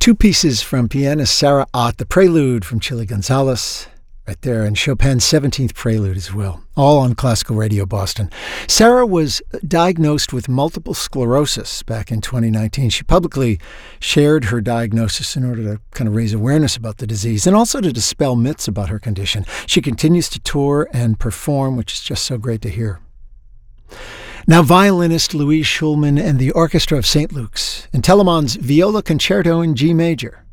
Two pieces from pianist Sarah Ott, the Prelude from Chili Gonzalez, right there, and Chopin's 17th Prelude as well, all on Classical Radio Boston. Sarah was diagnosed with multiple sclerosis back in 2019. She publicly shared her diagnosis in order to kind of raise awareness about the disease and also to dispel myths about her condition. She continues to tour and perform, which is just so great to hear. Now, violinist Louise Schulman and the Orchestra of St. Luke's in Telemann's Viola Concerto in G major.